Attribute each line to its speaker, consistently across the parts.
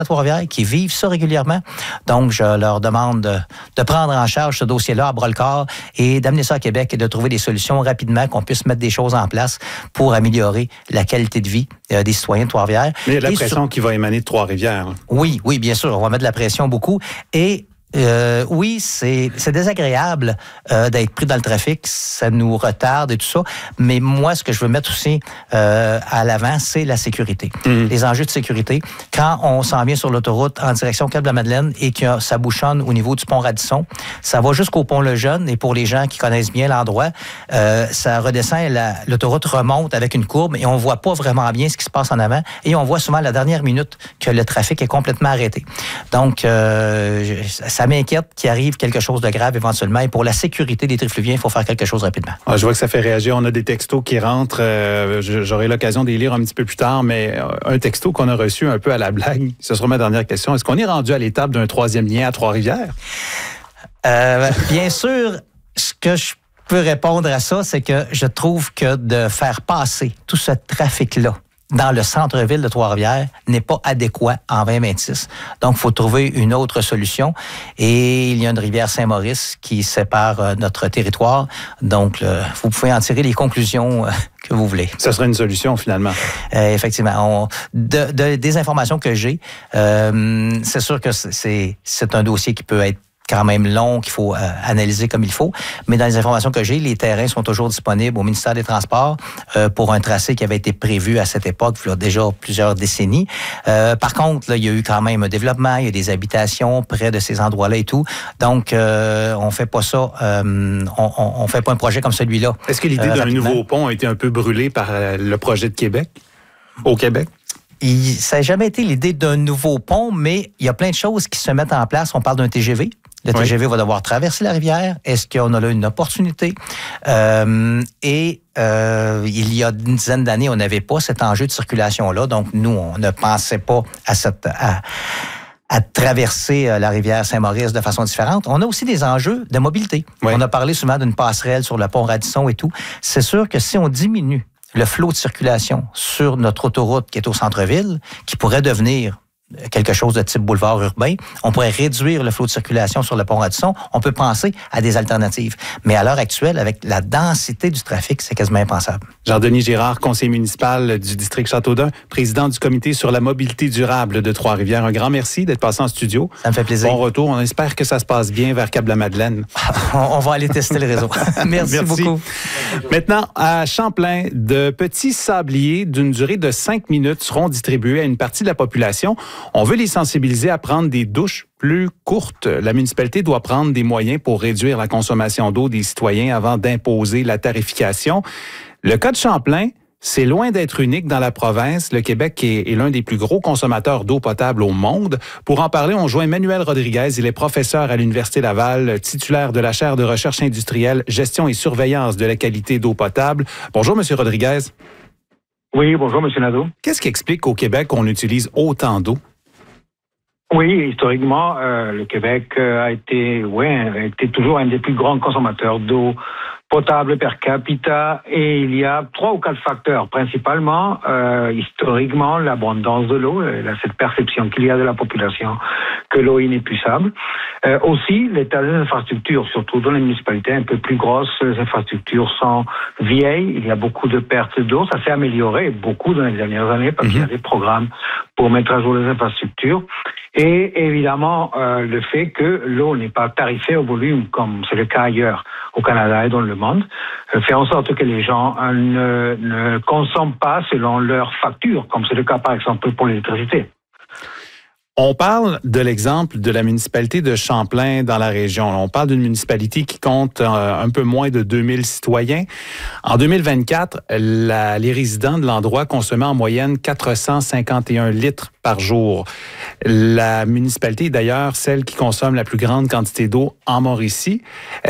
Speaker 1: à Trois-Rivières qui vivent ça régulièrement. Donc, je leur demande de prendre en charge ce dossier-là à bras-le-corps et d'amener ça à Québec et de trouver des solutions rapidement, qu'on puisse mettre des choses en place pour améliorer la qualité de vie des citoyens de Trois-Rivières.
Speaker 2: Mais il y a de la pression qui va émaner de Trois-Rivières.
Speaker 1: Oui, bien sûr. On va mettre de la pression beaucoup. Et oui, c'est désagréable d'être pris dans le trafic, ça nous retarde et tout ça, mais moi, ce que je veux mettre aussi à l'avant, c'est la sécurité. Les enjeux de sécurité. Quand on s'en vient sur l'autoroute en direction Cap-de-la-Madeleine et que ça bouchonne au niveau du pont Radisson, ça va jusqu'au pont Lejeune, et pour les gens qui connaissent bien l'endroit, ça redescend, l'autoroute remonte avec une courbe et on voit pas vraiment bien ce qui se passe en avant, et on voit souvent à la dernière minute que le trafic est complètement arrêté. Donc, ça m'inquiète qu'il arrive quelque chose de grave éventuellement. Et pour la sécurité des trifluviens, il faut faire quelque chose rapidement.
Speaker 2: Ah, je vois que ça fait réagir. On a des textos qui rentrent. J'aurai l'occasion de les lire un petit peu plus tard, mais un texto qu'on a reçu un peu à la blague. Ce sera ma dernière question. Est-ce qu'on est rendu à l'étape d'un troisième lien à Trois-Rivières?
Speaker 1: Bien sûr, ce que je peux répondre à ça, c'est que je trouve que de faire passer tout ce trafic-là dans le centre-ville de Trois-Rivières n'est pas adéquat en 2026. Donc, il faut trouver une autre solution. Et il y a une rivière Saint-Maurice qui sépare notre territoire. Donc, vous pouvez en tirer les conclusions que vous voulez.
Speaker 2: Ça serait une solution, finalement.
Speaker 1: Effectivement. Des informations que j'ai, c'est sûr que c'est un dossier qui peut être quand même long, qu'il faut analyser comme il faut. Mais dans les informations que j'ai, les terrains sont toujours disponibles au ministère des Transports pour un tracé qui avait été prévu à cette époque, il y a déjà plusieurs décennies. Par contre, là, il y a eu quand même un développement, il y a des habitations près de ces endroits-là et tout. Donc, on fait pas ça, on fait pas un projet comme celui-là.
Speaker 2: Est-ce que l'idée d'un nouveau pont a été un peu brûlée par le projet de Québec, au Québec?
Speaker 1: Ça n'a jamais été l'idée d'un nouveau pont, mais il y a plein de choses qui se mettent en place. On parle d'un TGV. Le TGV va devoir traverser la rivière. Est-ce qu'on a là une opportunité? Il y a une dizaine d'années, on n'avait pas cet enjeu de circulation-là. Donc, nous, on ne pensait pas à traverser la rivière Saint-Maurice de façon différente. On a aussi des enjeux de mobilité. Oui. On a parlé souvent d'une passerelle sur le pont Radisson et tout. C'est sûr que si on diminue le flot de circulation sur notre autoroute qui est au centre-ville, qui pourrait devenir quelque chose de type boulevard urbain, on pourrait réduire le flot de circulation sur le pont Radisson. On peut penser à des alternatives. Mais à l'heure actuelle, avec la densité du trafic, c'est quasiment impensable.
Speaker 2: Jean-Denis Girard, conseiller municipal du district Châteaudun, président du comité sur la mobilité durable de Trois-Rivières. Un grand merci d'être passé en studio.
Speaker 1: Ça me fait plaisir.
Speaker 2: Bon retour. On espère que ça se passe bien vers Cap-de-la-Madeleine.
Speaker 1: On va aller tester le réseau. Merci beaucoup.
Speaker 2: Maintenant, à Champlain, de petits sabliers d'une durée de 5 minutes seront distribués à une partie de la population. On veut les sensibiliser à prendre des douches plus courtes. La municipalité doit prendre des moyens pour réduire la consommation d'eau des citoyens avant d'imposer la tarification. Le cas de Champlain, c'est loin d'être unique dans la province. Le Québec est l'un des plus gros consommateurs d'eau potable au monde. Pour en parler, on joint Emmanuel Rodriguez. Il est professeur à l'Université Laval, titulaire de la chaire de recherche industrielle, gestion et surveillance de la qualité d'eau potable. Bonjour, Monsieur Rodriguez.
Speaker 3: Oui, bonjour, Monsieur Nadeau.
Speaker 2: Qu'est-ce qui explique qu'au Québec, on utilise autant d'eau?
Speaker 3: Oui, historiquement, le Québec a été toujours un des plus grands consommateurs d'eau potable per capita, et il y a 3 ou 4 facteurs. Principalement, historiquement, l'abondance de l'eau, cette perception qu'il y a de la population que l'eau est inépuisable. Aussi, l'état des infrastructures, surtout dans les municipalités un peu plus grosses, les infrastructures sont vieilles, il y a beaucoup de pertes d'eau. Ça s'est amélioré beaucoup dans les dernières années parce qu'il y a des programmes pour mettre à jour les infrastructures. Et évidemment, le fait que l'eau n'est pas tarifée au volume, comme c'est le cas ailleurs au Canada et dans le monde, fait en sorte que les gens ne consomment pas selon leur facture, comme c'est le cas par exemple pour l'électricité.
Speaker 2: On parle de l'exemple de la municipalité de Champlain dans la région. On parle d'une municipalité qui compte un peu moins de 2000 citoyens. En 2024, les résidents de l'endroit consommaient en moyenne 451 litres par jour. La municipalité est d'ailleurs celle qui consomme la plus grande quantité d'eau en Mauricie.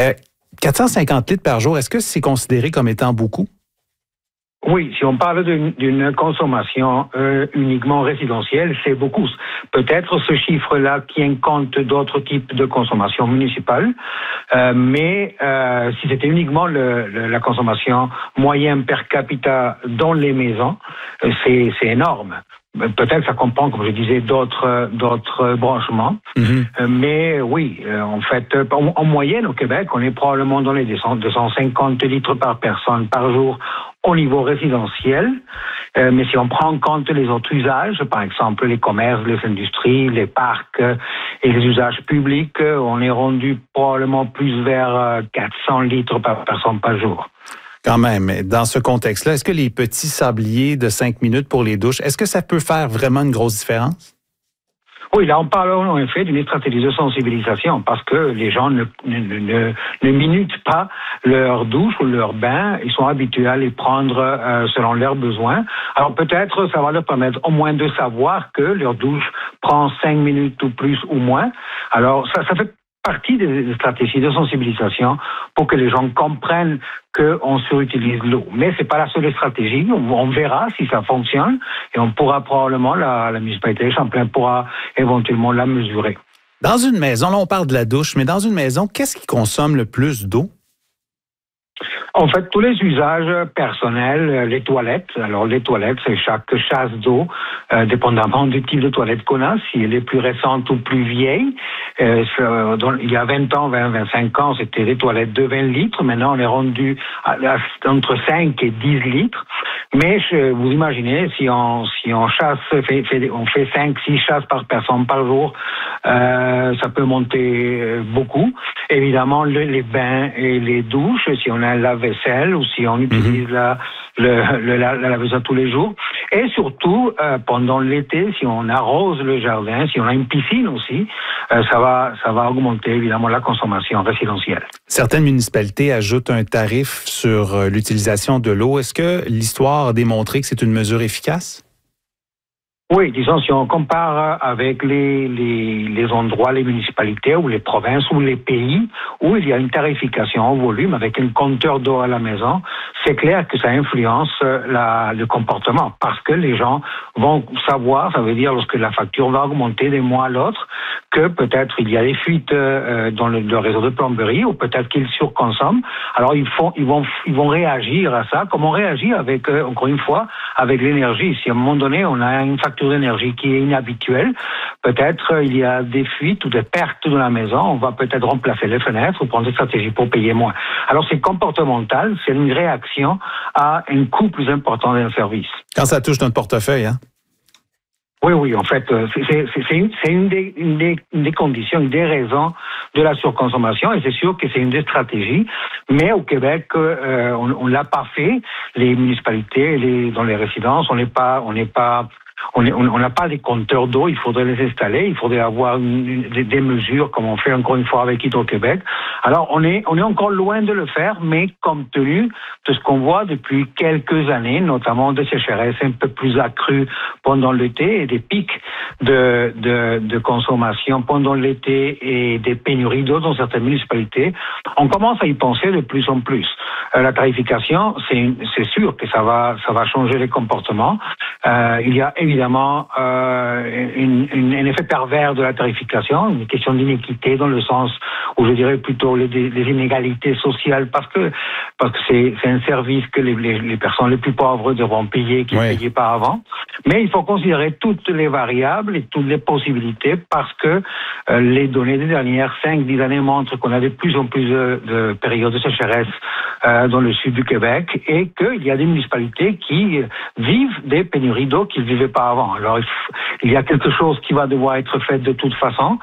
Speaker 2: 450 litres par jour, est-ce que c'est considéré comme étant beaucoup?
Speaker 3: Oui, si on parle d'une consommation uniquement résidentielle, c'est beaucoup. Peut-être ce chiffre-là tient compte d'autres types de consommation municipale, mais si c'était uniquement la consommation moyenne per capita dans les maisons, c'est énorme. peut-être ça comprend, comme je disais, d'autres branchements. Mais oui, en fait, en moyenne au Québec, on est probablement dans les 250 litres par personne par jour au niveau résidentiel. Mais si on prend en compte les autres usages, par exemple les commerces, les industries, les parcs et les usages publics, on est rendu probablement plus vers 400 litres par personne par jour.
Speaker 2: Quand même, dans ce contexte-là, est-ce que les petits sabliers de 5 minutes pour les douches, est-ce que ça peut faire vraiment une grosse différence?
Speaker 3: Oui, là, on parle en effet d'une stratégie de sensibilisation parce que les gens ne minutent pas leur douche ou leur bain. Ils sont habitués à les prendre selon leurs besoins. Alors peut-être ça va leur permettre au moins de savoir que leur douche prend 5 minutes ou plus ou moins. Alors ça fait partie des stratégies de sensibilisation pour que les gens comprennent qu'on surutilise l'eau. Mais c'est pas la seule stratégie. On verra si ça fonctionne et on pourra probablement, la municipalité de Champlain pourra éventuellement la mesurer.
Speaker 2: Dans une maison, là on parle de la douche, mais dans une maison, qu'est-ce qui consomme le plus d'eau?
Speaker 3: En fait, tous les usages personnels, les toilettes. Alors, les toilettes, c'est chaque chasse d'eau, dépendamment du type de toilette qu'on a. Si elle est plus récente ou plus vieille, il y a 20 ans, 25 ans, c'était des toilettes de 20 litres. Maintenant, on est rendu entre 5 et 10 litres. Mais vous imaginez, si on chasse, on fait 5-6 chasses par personne par jour, ça peut monter beaucoup. Évidemment, les bains et les douches, si on a la vaisselle ou si on utilise la laveuse tous les jours. Et surtout, pendant l'été, si on arrose le jardin, si on a une piscine aussi, ça va augmenter évidemment la consommation résidentielle.
Speaker 2: Certaines municipalités ajoutent un tarif sur l'utilisation de l'eau. Est-ce que l'histoire a démontré que c'est une mesure efficace?
Speaker 3: Oui, disons, si on compare avec les endroits, les municipalités ou les provinces ou les pays où il y a une tarification en volume avec un compteur d'eau à la maison, c'est clair que ça influence le comportement parce que les gens vont savoir, ça veut dire lorsque la facture va augmenter d'un mois à l'autre, que peut-être il y a des fuites dans le réseau de plomberie ou peut-être qu'ils surconsomment. Alors ils vont réagir à ça, comme on réagit avec, encore une fois, avec l'énergie. Si à un moment donné on a une facture d'énergie qui est inhabituelle, peut-être il y a des fuites ou des pertes dans la maison, on va peut-être remplacer les fenêtres ou prendre des stratégies pour payer moins. Alors c'est comportemental, c'est une réaction à un coût plus important d'un service.
Speaker 2: Quand ça touche notre portefeuille, hein?
Speaker 3: Oui, en fait, c'est une des conditions, une des raisons de la surconsommation, et c'est sûr que c'est une des stratégies. Mais au Québec, on l'a pas fait. Les municipalités, dans les résidences, on n'a pas les compteurs d'eau, il faudrait les installer, il faudrait avoir des mesures comme on fait encore une fois avec Hydro-Québec. Alors on est encore loin de le faire, mais compte tenu de ce qu'on voit depuis quelques années, notamment des sécheresses un peu plus accrues pendant l'été et des pics de consommation pendant l'été et des pénuries d'eau dans certaines municipalités, on commence à y penser de plus en plus. La tarification, c'est sûr que ça va changer les comportements. Il y a évidemment un effet pervers de la tarification, une question d'inéquité dans le sens où je dirais plutôt les inégalités sociales parce que c'est un service que les personnes les plus pauvres devront payer qui ne payaient pas avant. Mais il faut considérer toutes les variables et toutes les possibilités parce que les données des dernières 5-10 années montrent qu'on a de plus en plus de périodes de sécheresse dans le sud du Québec et qu'il y a des municipalités qui vivent des pénuries d'eau qu'ils ne vivaient pas avant. Alors il y a quelque chose qui va devoir être fait de toute façon,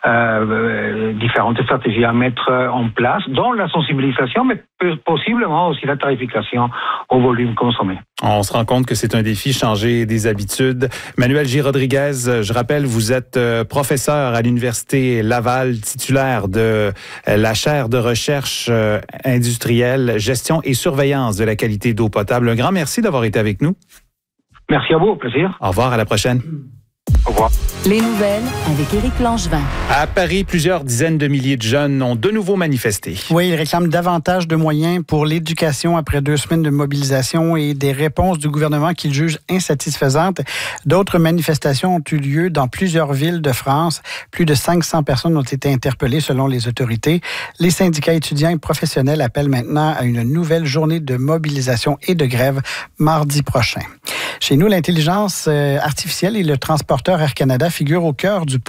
Speaker 3: différentes stratégies à mettre en place, dont la sensibilisation, mais possiblement aussi la tarification au volume consommé.
Speaker 2: On se rend compte que c'est un défi, changer des habitudes. Manuel J. Rodriguez, je rappelle, vous êtes professeur à l'Université Laval, titulaire de la chaire de recherche industrielle, gestion et surveillance de la qualité d'eau potable. Un grand merci d'avoir été avec nous.
Speaker 3: Merci à vous, au plaisir.
Speaker 2: Au revoir, à la prochaine.
Speaker 3: Au revoir.
Speaker 4: Les nouvelles avec Éric Langevin.
Speaker 2: À Paris, plusieurs dizaines de milliers de jeunes ont de nouveau manifesté.
Speaker 5: Oui, ils réclament davantage de moyens pour l'éducation après 2 semaines de mobilisation et des réponses du gouvernement qu'ils jugent insatisfaisantes. D'autres manifestations ont eu lieu dans plusieurs villes de France. Plus de 500 personnes ont été interpellées selon les autorités. Les syndicats étudiants et professionnels appellent maintenant à une nouvelle journée de mobilisation et de grève mardi prochain. Chez nous, l'intelligence artificielle et le transporteur Air Canada figurent au cœur du